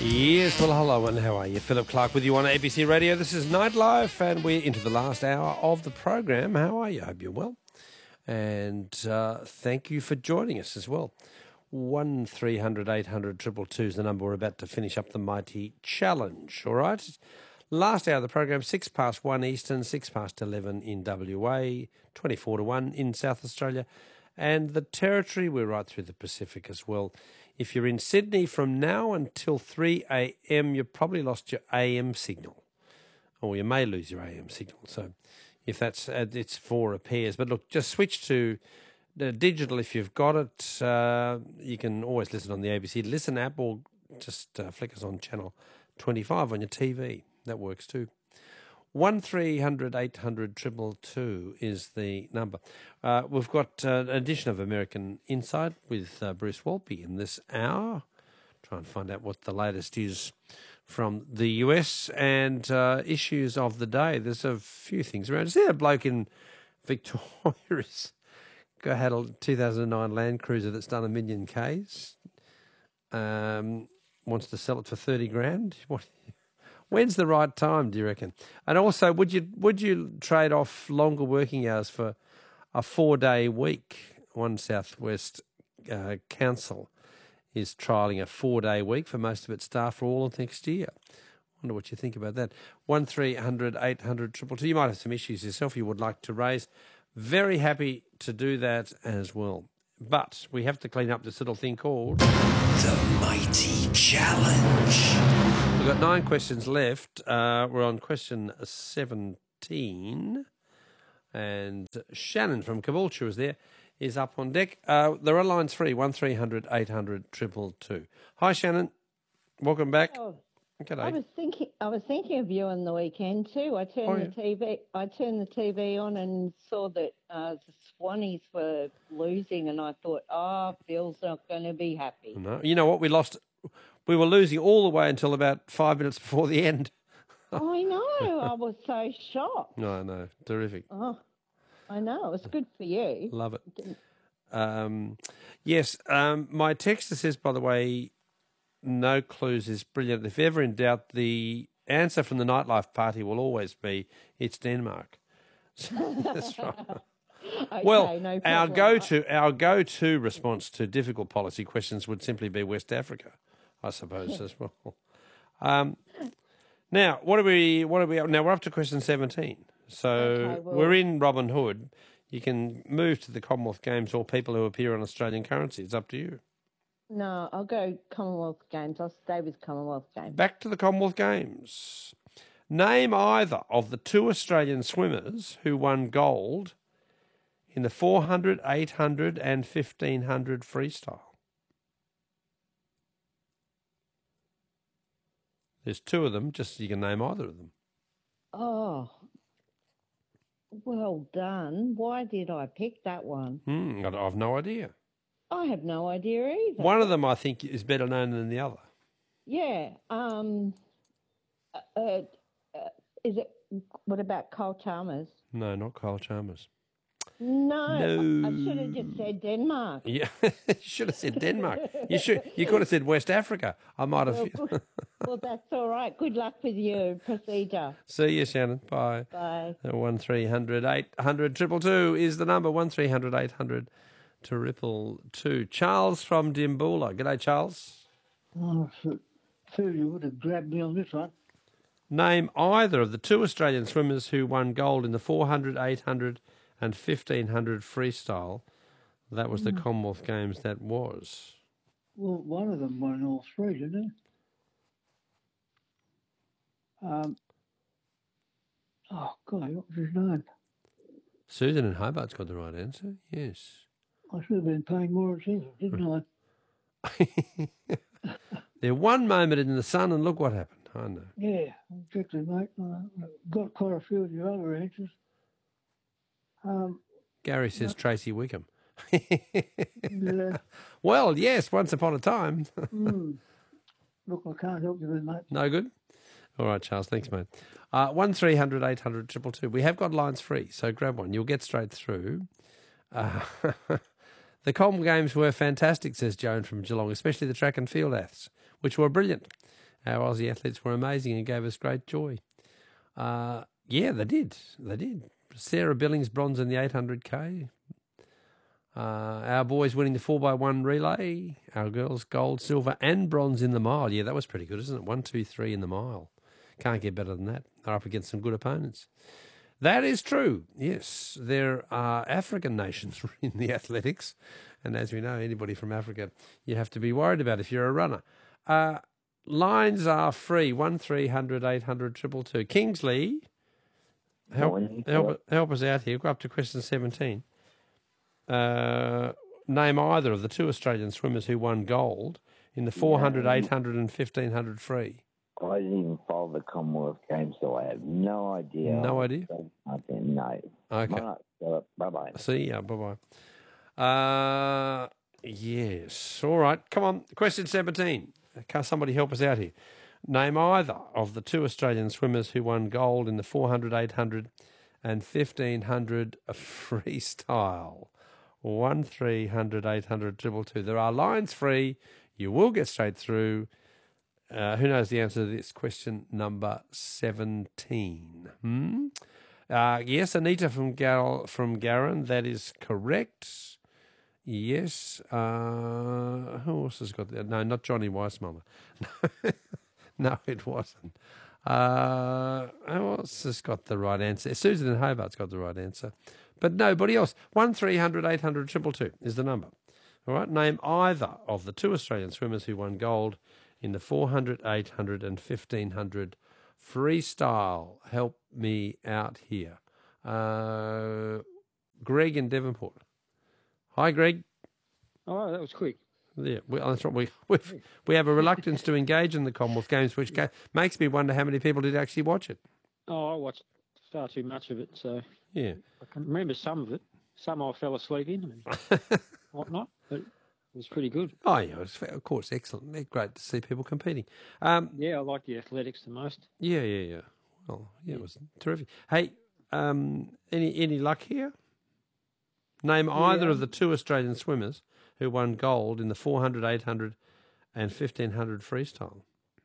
Yes, well, hello and how are you? Philip Clark with you on ABC Radio. This is Nightlife and we're into the last hour of the program. How are you? I hope you're well. And thank you for joining us as well. 1300 800 222 is the number. We're about to finish up the Mighty Challenge, all right? Last hour of the program, 6 past 1 Eastern, 6 past 11 in WA, 24 to 1 in South Australia. And the Territory, we're right through the Pacific as well. If you're in Sydney from now until 3 a.m, you've probably lost your AM signal, or you may lose your AM signal. So if that's, it's for repairs. But look, just switch to digital if you've got it. You can always listen on the ABC Listen app, or just flick us on channel 25 on your TV. That works too. 1300 800 222 is the number. We've got an edition of American Insight with Bruce Walpy in this hour. Try and find out what the latest is from the US and issues of the day. There's a few things around. Is there a bloke in Victoria who's had a 2009 Land Cruiser that's done 1 million Ks? Wants to sell it for 30 grand? When's the right time, do you reckon? And also, would you trade off longer working hours for a 4-day week? One Southwest council is trialling a 4-day week for most of its staff for all of next year. Wonder what you think about that. 1300 800 222. You might have some issues yourself you would like to raise. Very happy to do that as well. But we have to clean up this little thing called The Mighty Challenge. We've got 9 questions left. We're on question 17. And Shannon from Caboolture is up on deck. There are lines free, 1300 800 222. Hi, Shannon. Welcome back. Oh, G'day. I was thinking of you on the weekend too. I turned the TV on and saw that the Swannies were losing, and I thought, Phil's not going to be happy. No. You know what? We were losing all the way until about 5 minutes before the end. I know. I was so shocked. No. Terrific. Oh, I know. It was good for you. Love it. Yes. My texter says, by the way, no clues is brilliant. If ever in doubt, the answer from the Nightlife party will always be it's Denmark. That's right. Okay, Well, no our problem. go-to response to difficult policy questions would simply be West Africa, I suppose, as well. Now, what are we? Now we're up to question 17. So Okay, well, we're in Robin Hood. You can move to the Commonwealth Games or people who appear on Australian currency. It's up to you. No, I'll go Commonwealth Games. I'll stay with Commonwealth Games. Back to the Commonwealth Games. Name either of the 2 Australian swimmers who won gold in the 400, 800 and 1500 freestyle. There's 2 of them, just so you can name either of them. Oh, well done. Why did I pick that one? I've no idea. I have no idea either. One of them, I think, is better known than the other. Yeah. Is it? What about Cole Chalmers? No, not Kyle Chalmers. No. No. I should have just said Denmark. Yeah, you should have said Denmark. You could have said West Africa. I might have. Well, that's all right. Good luck with your procedure. See you, Shannon. Bye. Bye. 1300 800 222 is the number. 1300 800 222. Charles from Dimboola. G'day, Charles. Oh, Phil, you would have grabbed me on this one. Name either of the 2 Australian swimmers who won gold in the 400, 800 and 1500 freestyle. That was the Commonwealth Games that was. Well, one of them won all 3, didn't he? Oh, God, what was his name? Susan in Hobart's got the right answer. Yes. I should have been paying more attention, didn't I? There one moment in the sun and look what happened. I know. Yeah, exactly, mate. I got quite a few of your other answers. Gary says Tracy Wickham. Yeah. Well, yes, once upon a time. Look, I can't help you with, mate. No good? All right, Charles. Thanks, mate. 1300 800 222. We have got lines free, so grab one. You'll get straight through. The Comm Games were fantastic, says Joan from Geelong, especially the track and field aths, which were brilliant. Our Aussie athletes were amazing and gave us great joy. Yeah, they did. They did. Sarah Billings, bronze in the 800K. Our boys winning the 4x1 relay. Our girls, gold, silver and bronze in the mile. Yeah, that was pretty good, isn't it? 1, 2, 3 in the mile. Can't get better than that. They're up against some good opponents. That is true. Yes, there are African nations in the athletics. And as we know, anybody from Africa you have to be worried about if you're a runner. Lines are free. 1300 800 222. Kingsley, help us out here. Go up to question 17. Name either of the two Australian swimmers who won gold in the 400, 800 and 1500 free. I didn't even follow the Commonwealth Games, so I have no idea. No idea? No. Okay. Bye-bye. See ya. Bye-bye. Yes. All right. Come on. Question 17. Can somebody help us out here? Name either of the two Australian swimmers who won gold in the 400, 800 and 1500 freestyle. 1300 800 222. There are lines free. You will get straight through. Who knows the answer to this? Question number 17. Yes, Anita from Garran. That is correct. Yes. Who else has got that? No, not Johnny Weissmuller. No, it wasn't. Who else has got the right answer? Susan in Hobart's got the right answer. But nobody else. 1300 800 222 is the number. All right. Name either of the two Australian swimmers who won gold in the 400, 800 and 1500 freestyle. Help me out here. Greg in Devonport. Hi, Greg. Oh, that was quick. Yeah, that's right. We have a reluctance to engage in the Commonwealth Games, which makes me wonder how many people did actually watch it. Oh, I watched far too much of it, so yeah, I can remember some of it. Some I fell asleep in and whatnot, but it was pretty good. Oh, yeah, of course, excellent. They're great to see people competing. Yeah, I like the athletics the most. Yeah. Well, yeah, it was terrific. Hey, any luck here? Name either of the two Australian swimmers who won gold in the 400, 800 and 1500 freestyle.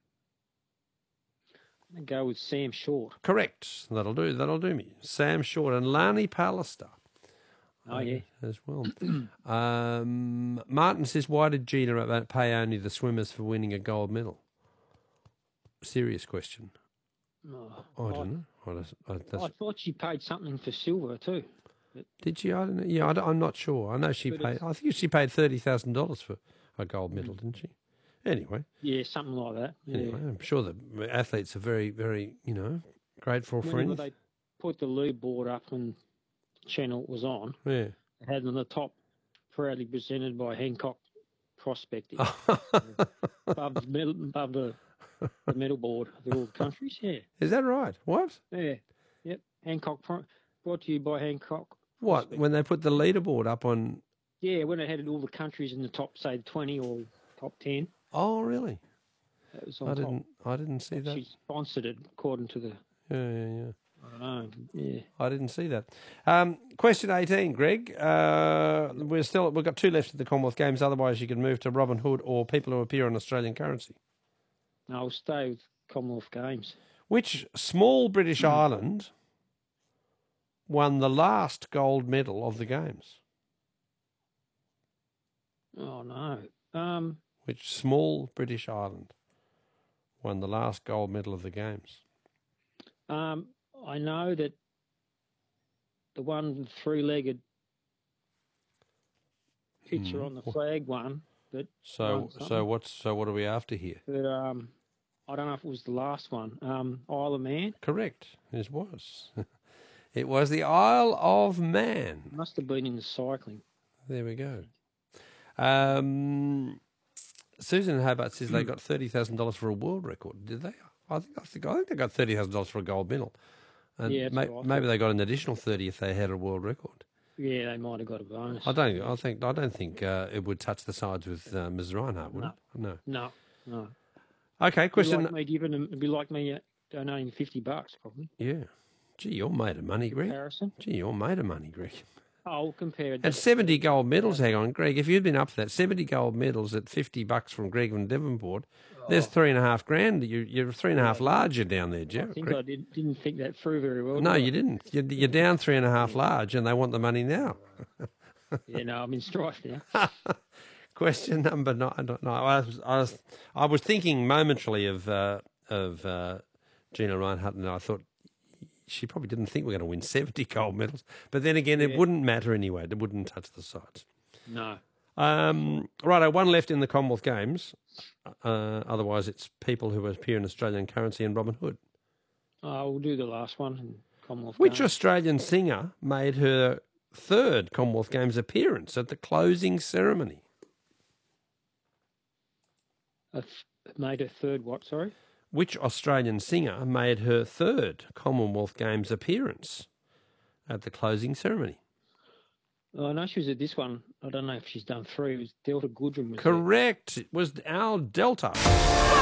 I'm going to go with Sam Short. Correct. That'll do me. Sam Short and Lani Pallister. Oh, yeah. As well. Martin says, why did Gina pay only the swimmers for winning a gold medal? Serious question. Oh, I don't know. I thought she paid something for silver too. Did she? I don't know. Yeah, I'm not sure. I know she paid. I think she paid $30,000 for a gold medal, didn't she? Anyway. Yeah, something like that. Yeah. Anyway, I'm sure the athletes are very, very, grateful for Whenever they put the lead board up when the channel was on, yeah, they had on the top, proudly presented by Hancock Prospecting, above the medal board of all the countries. Yeah. Is that right? What? Yeah. Yep. Hancock. Brought to you by Hancock. What? When they put the leaderboard up on? Yeah, when it had all the countries in the top, say 20 or top 10. Oh, really? That was on top. I didn't see that. She sponsored it according to the. Yeah. I don't know. Yeah. I didn't see that. Question 18, Greg. We've got two left at the Commonwealth Games. Otherwise, you can move to Robin Hood or people who appear on Australian currency. No, I'll stay with Commonwealth Games. Which small British island won the last gold medal of the Games? Oh, no. Which small British island won the last gold medal of the Games? I know that the one with three-legged picture on the flag won. But so what are we after here? But I don't know if it was the last one. Isle of Man? Correct. It was. It was the Isle of Man. Must have been in the cycling. There we go. Susan in Hobart says they got $30,000 for a world record. Did they? I think they got $30,000 for a gold medal. And yeah, maybe they got an additional 30 if they had a world record. Yeah, they might have got a bonus. I don't think it would touch the sides with Ms. Reinhardt, would it? No. Okay, question. It'd be like me donating $50, probably. Yeah. Gee, you're made of money, Greg. Comparison. Gee, you're made of money, Greg. I'll compare it. And 70 gold medals, hang on, Greg, if you'd been up for that, 70 gold medals at $50 from Greg van Devonport, there's $3,500. You're 3.5 larger down there, Jeff. I think I didn't think that through very well. No, you didn't. You're down 3.5 large, and they want the money now. Yeah, no, I'm in strife now. Question number 9. No, I was thinking momentarily of Gina Reinhardt, and I thought she probably didn't think we're going to win 70 gold medals. But then again, it wouldn't matter anyway. It wouldn't touch the sides. No. Righto, one left in the Commonwealth Games. Otherwise, it's people who appear in Australian currency and Robin Hood. We'll do the last one in Commonwealth Which Games. Australian singer made her third Commonwealth Games appearance at the closing ceremony? Made a third what, sorry? Which Australian singer made her third Commonwealth Games appearance at the closing ceremony? I know she was at this one. I don't know if she's done 3. It was Delta Goodrem. Was there. Correct. It was Al Delta.